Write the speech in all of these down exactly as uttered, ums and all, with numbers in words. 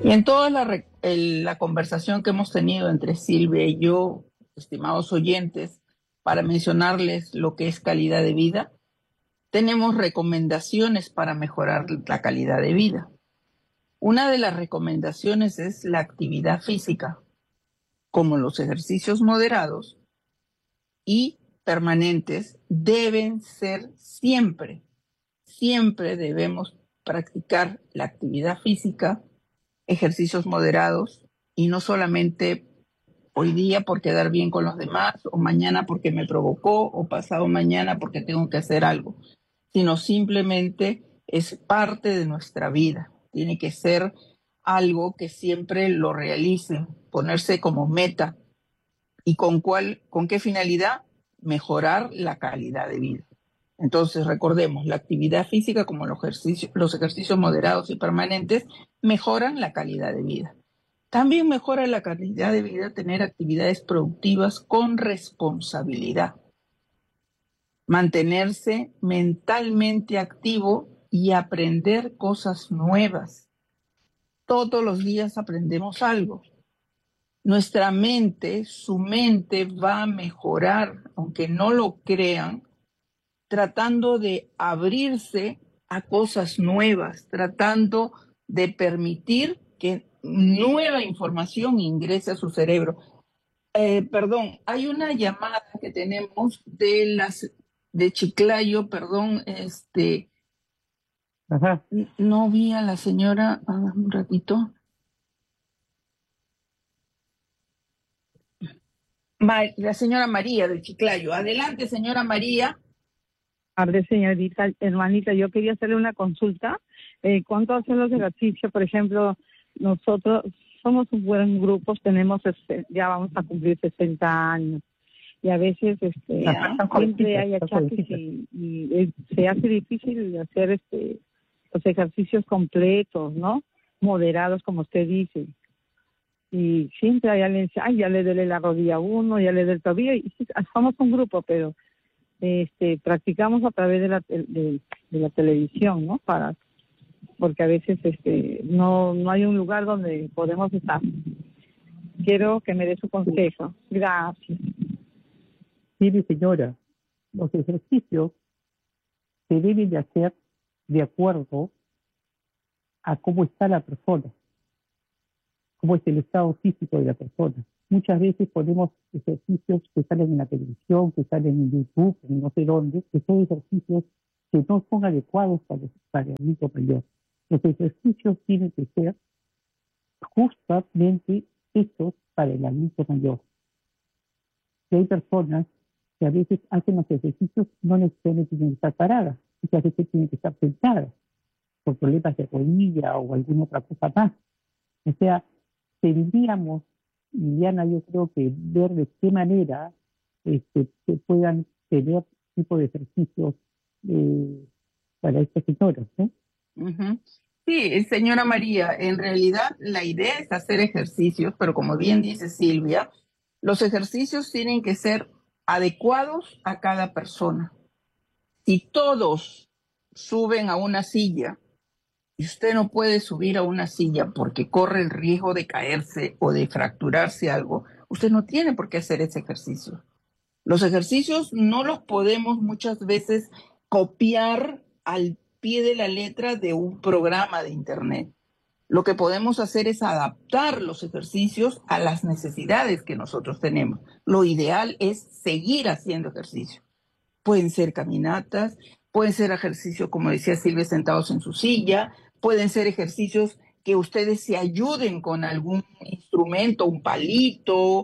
Y en toda la, re- el- la conversación que hemos tenido entre Silvia y yo, estimados oyentes, para mencionarles lo que es calidad de vida, tenemos recomendaciones para mejorar la calidad de vida. Una de las recomendaciones es la actividad física, como los ejercicios moderados y permanentes deben ser siempre, siempre debemos practicar la actividad física, ejercicios moderados y no solamente hoy día por quedar bien con los demás o mañana porque me provocó o pasado mañana porque tengo que hacer algo, sino simplemente es parte de nuestra vida. Tiene que ser algo que siempre lo realicen, ponerse como meta. ¿Y con cuál, con qué finalidad? Mejorar la calidad de vida. Entonces, recordemos, la actividad física, como los ejercicios, los ejercicios moderados y permanentes, mejoran la calidad de vida. También mejora la calidad de vida tener actividades productivas con responsabilidad, mantenerse mentalmente activo y aprender cosas nuevas. Todos los días aprendemos algo. Nuestra mente, su mente va a mejorar, aunque no lo crean, tratando de abrirse a cosas nuevas, tratando de permitir que nueva información ingrese a su cerebro. Eh, perdón, hay una llamada que tenemos de las de Chiclayo, perdón, este, Ajá. no vi a la señora, ah, un ratito. Ma- la señora María de Chiclayo. Adelante, señora María. Tarde, señorita, hermanita, yo quería hacerle una consulta. Eh, ¿Cuánto hacen los ejercicios? Por ejemplo, nosotros somos un buen grupo, tenemos, este, ya vamos a cumplir sesenta años. Y a veces este Ya. siempre hay achaques y, y es- se hace difícil hacer este los ejercicios completos, ¿no? Moderados, como usted dice. Y siempre hay alguien, dice, ay, ya le duele la rodilla a uno, ya le duele el tobillo. Y sí, somos un grupo, pero este practicamos a través de la tel- de, de la televisión, ¿no? Para porque a veces este no no hay un lugar donde podemos estar. Quiero que me dé su consejo. Gracias. Mire, señora, los ejercicios se deben de hacer de acuerdo a cómo está la persona, cómo es el estado físico de la persona. Muchas veces ponemos ejercicios que salen en la televisión, que salen en YouTube, en no sé dónde, que son ejercicios que no son adecuados para, para el adulto mayor. Los ejercicios tienen que ser justamente hechos para el adulto mayor. Que hay personas que a veces hacen los ejercicios, no necesariamente tienen que estar paradas, muchas veces tienen que estar sentadas por problemas de rodilla o alguna otra cosa más. O sea, tendríamos, Liliana, yo creo que ver de qué manera este, se puedan tener tipo de ejercicios eh, para estas señoras, ¿no? Ujú. Sí, señora María, en realidad la idea es hacer ejercicios, pero como bien dice Silvia, los ejercicios tienen que ser adecuados a cada persona. Si todos suben a una silla y usted no puede subir a una silla porque corre el riesgo de caerse o de fracturarse algo, usted no tiene por qué hacer ese ejercicio. Los ejercicios no los podemos muchas veces copiar al pie de la letra de un programa de internet. Lo que podemos hacer es adaptar los ejercicios a las necesidades que nosotros tenemos. Lo ideal es seguir haciendo ejercicio. Pueden ser caminatas, pueden ser ejercicios, como decía Silvia, sentados en su silla, pueden ser ejercicios que ustedes se ayuden con algún instrumento, un palito o,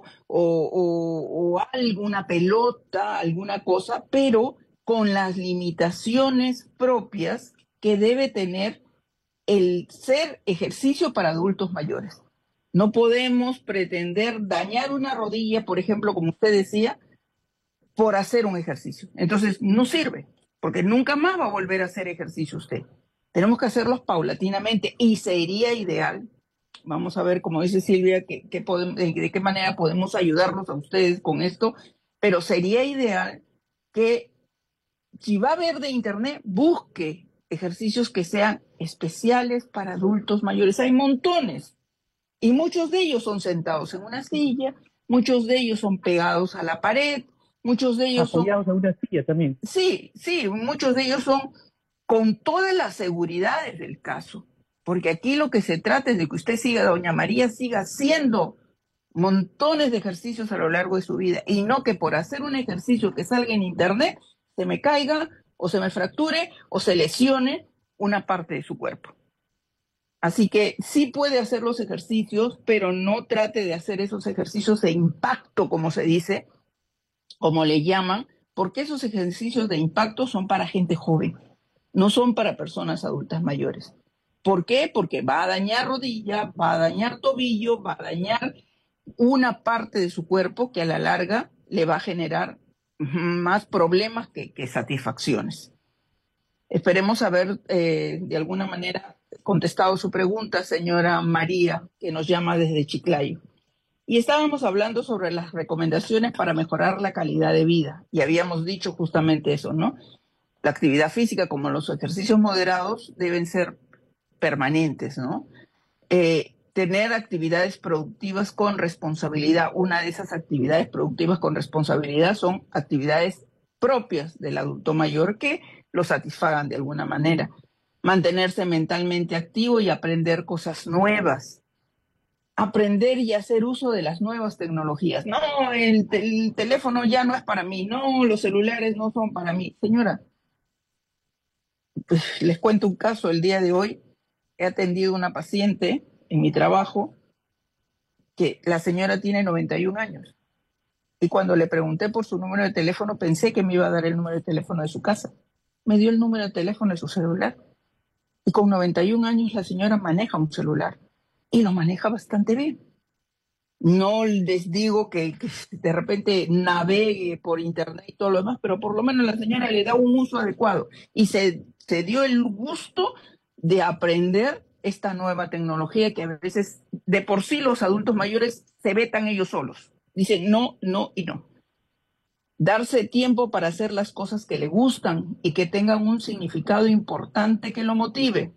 o, o alguna pelota, alguna cosa, pero con las limitaciones propias que debe tener el ser ejercicio para adultos mayores. No podemos pretender dañar una rodilla, por ejemplo, como usted decía, por hacer un ejercicio. Entonces, no sirve, porque nunca más va a volver a hacer ejercicio usted. Tenemos que hacerlos paulatinamente y sería ideal. Vamos a ver, como dice Silvia, que, que podemos, de, de qué manera podemos ayudarlos a ustedes con esto, pero sería ideal que si va a ver de internet, busque ejercicios que sean especiales para adultos mayores. Hay montones. Y muchos de ellos son sentados en una silla, muchos de ellos son pegados a la pared, muchos de ellos son, Apoyados a una silla también. sí, sí, muchos de ellos son con todas las seguridades del caso. Porque aquí lo que se trata es de que usted siga, doña María, siga haciendo montones de ejercicios a lo largo de su vida y no que por hacer un ejercicio que salga en internet se me caiga o se me fracture o se lesione una parte de su cuerpo. Así que sí puede hacer los ejercicios, pero no trate de hacer esos ejercicios de impacto, como se dice, como le llaman, porque esos ejercicios de impacto son para gente joven, no son para personas adultas mayores. ¿Por qué? Porque va a dañar rodilla, va a dañar tobillo, va a dañar una parte de su cuerpo que a la larga le va a generar más problemas que, que satisfacciones. Esperemos haber eh, de alguna manera contestado su pregunta, señora María, que nos llama desde Chiclayo. Y estábamos hablando sobre las recomendaciones para mejorar la calidad de vida. Y habíamos dicho justamente eso, ¿no? La actividad física, como los ejercicios moderados, deben ser permanentes, ¿no? Eh, tener actividades productivas con responsabilidad. Una de esas actividades productivas con responsabilidad son actividades propias del adulto mayor que lo satisfagan de alguna manera. Mantenerse mentalmente activo y aprender cosas nuevas. Aprender y hacer uso de las nuevas tecnologías. No, el, el teléfono ya no es para mí. No, los celulares no son para mí. Señora, pues les cuento un caso. El día de hoy he atendido a una paciente en mi trabajo que la señora tiene noventa y un años. Y cuando le pregunté por su número de teléfono, pensé que me iba a dar el número de teléfono de su casa. Me dio el número de teléfono de su celular. Y con noventa y un años la señora maneja un celular. Y lo maneja bastante bien. No les digo que, que de repente navegue por internet y todo lo demás, pero por lo menos la señora le da un uso adecuado. Y se, se dio el gusto de aprender esta nueva tecnología que a veces de por sí los adultos mayores se vetan ellos solos. Dicen no, no y no. Darse tiempo para hacer las cosas que le gustan y que tengan un significado importante que lo motive.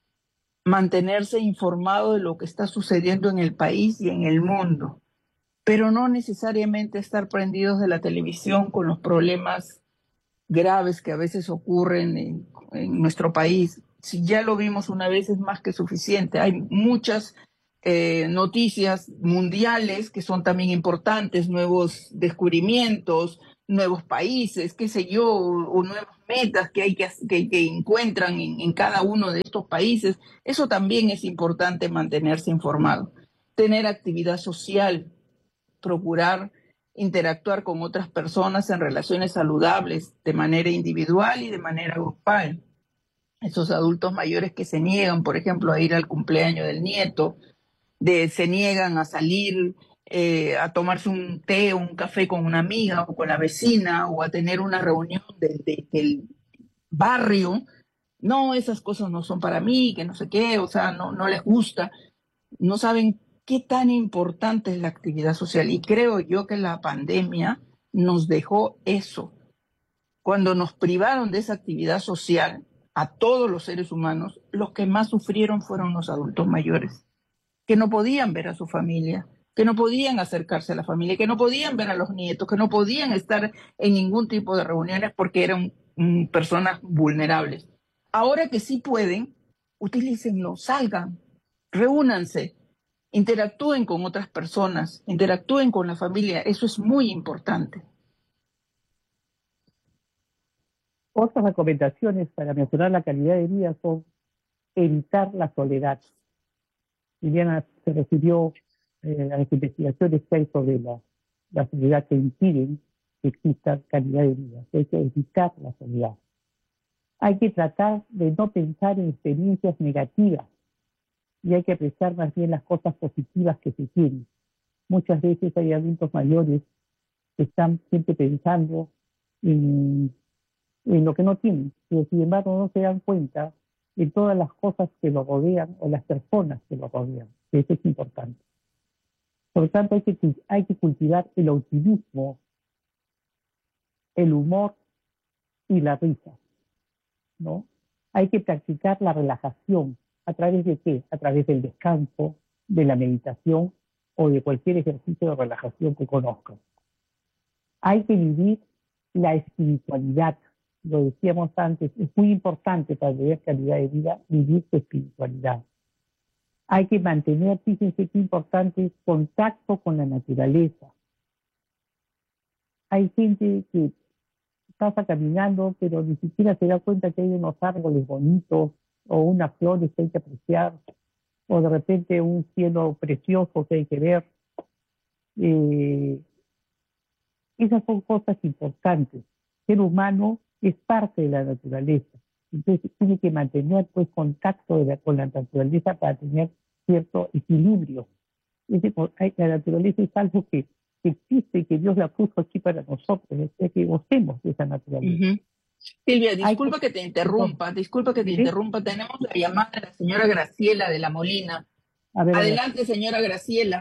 Mantenerse informado de lo que está sucediendo en el país y en el mundo, pero no necesariamente estar prendidos de la televisión con los problemas graves que a veces ocurren en, en nuestro país. Si ya lo vimos una vez es más que suficiente. Hay muchas eh, noticias mundiales que son también importantes, nuevos descubrimientos, nuevos países, qué sé yo, o, o nuevas metas que hay que, que, que encuentran en, en cada uno de estos países. Eso también es importante, mantenerse informado. Tener actividad social, procurar interactuar con otras personas en relaciones saludables de manera individual y de manera grupal. Esos adultos mayores que se niegan, por ejemplo, a ir al cumpleaños del nieto, de, se niegan a salir eh, a tomarse un té o un café con una amiga o con la vecina o a tener una reunión de, de, del barrio. No, esas cosas no son para mí, que no sé qué, o sea, no, no les gusta, no saben qué tan importante es la actividad social. Y creo yo que la pandemia nos dejó eso. Cuando nos privaron de esa actividad social a todos los seres humanos, los que más sufrieron fueron los adultos mayores, que no podían ver a su familia, que no podían acercarse a la familia, que no podían ver a los nietos, que no podían estar en ningún tipo de reuniones porque eran mm, personas vulnerables. Ahora que sí pueden, utilícenlo, salgan, reúnanse, interactúen con otras personas, interactúen con la familia, eso es muy importante. Otras recomendaciones para mejorar la calidad de vida son evitar la soledad. Liliana se refirió eh, a las investigaciones que hay sobre la, la soledad que impiden que exista calidad de vida. Hay que evitar la soledad. Hay que tratar de no pensar en experiencias negativas y hay que apreciar más bien las cosas positivas que se tienen. Muchas veces hay adultos mayores que están siempre pensando en, en lo que no tienen, pero sin embargo no se dan cuenta de todas las cosas que lo rodean o las personas que lo rodean. Eso es importante. Por lo tanto, hay que, hay que cultivar el optimismo, el humor y la risa, ¿no? Hay que practicar la relajación. ¿A través de qué? A través del descanso, de la meditación o de cualquier ejercicio de relajación que conozcan. Hay que vivir la espiritualidad. Lo decíamos antes, es muy importante para tener calidad de vida vivir su espiritualidad. Hay que mantener, fíjense qué importante, contacto con la naturaleza. Hay gente que pasa caminando, pero ni siquiera se da cuenta que hay unos árboles bonitos o unas flores que hay que apreciar, o de repente un cielo precioso que hay que ver. Eh, esas son cosas importantes. El ser humano es parte de la naturaleza. Entonces tiene que mantener pues contacto de la, con la naturaleza para tener cierto equilibrio. Es decir, la naturaleza es algo que, que existe y que Dios la puso aquí para nosotros, es que gocemos de esa naturaleza. Uh-huh. Silvia, disculpa que, que te interrumpa, disculpa que te ¿sí? interrumpa. Tenemos la llamada de la señora Graciela de La Molina. A ver, Adelante, a ver. señora Graciela.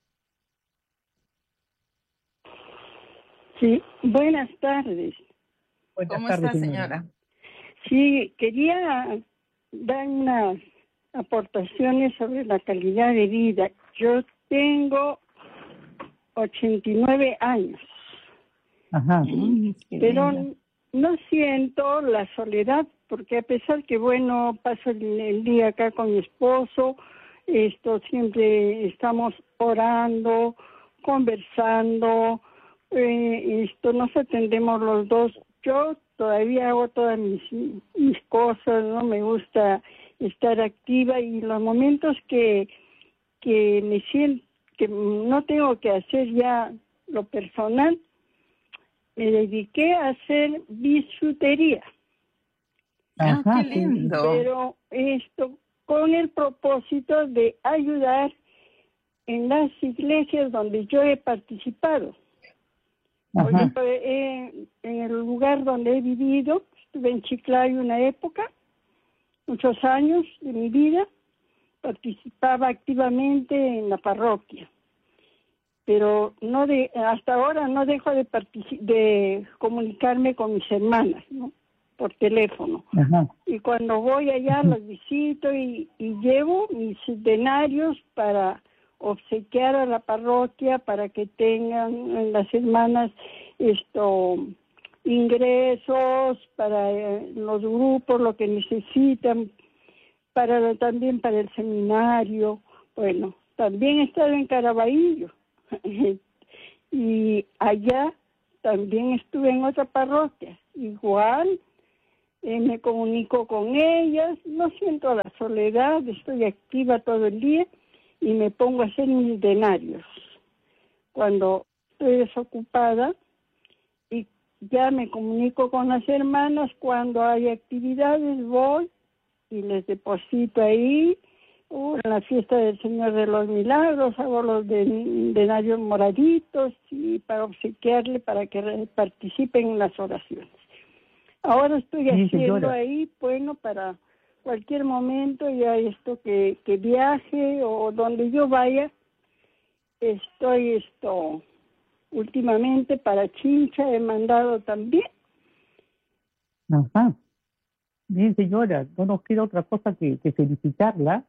Sí, buenas tardes. Buenas ¿Cómo tardes, está, señora? señora? Sí, quería dar unas aportaciones sobre la calidad de vida. Yo tengo ochenta y nueve años, Ajá. Mm, qué pero linda. no siento la soledad, porque a pesar que, bueno, paso el, el día acá con mi esposo, esto siempre estamos orando, conversando, eh, esto nos atendemos los dos. Yo todavía hago todas mis, mis cosas, no me gusta estar activa, y los momentos que, que me siento que no tengo que hacer ya lo personal, me dediqué a hacer bisutería. Ah, Ajá, qué sí. lindo. Pero esto con el propósito de ayudar en las iglesias donde yo he participado. Por Ajá. ejemplo, eh, en el lugar donde he vivido, estuve en Chiclayo una época, muchos años de mi vida, participaba activamente en la parroquia. Pero no de, hasta ahora no dejo de, partici- de comunicarme con mis hermanas, ¿no? Por teléfono. Ajá. Y cuando voy allá Ujú. las visito y, y llevo mis denarios para obsequiar a la parroquia, para que tengan las hermanas esto ingresos para eh, los grupos, lo que necesitan, para también para el seminario. Bueno, también he estado en Caraballo y allá también estuve en otra parroquia, igual. Eh, me comunico con ellas, no siento la soledad, estoy activa todo el día y me pongo a hacer mis denarios. Cuando estoy desocupada, y ya me comunico con las hermanas, cuando hay actividades voy y les deposito ahí. Uh, en la fiesta del Señor de los Milagros hago los de- denarios moraditos y para obsequiarle, para que re- participen en las oraciones. Ahora estoy Sí, haciendo señora. ahí, bueno, para cualquier momento, ya esto que, que viaje o donde yo vaya, estoy esto, últimamente para Chincha he mandado también. Ajá. Bien, señora, no nos queda otra cosa que, que felicitarla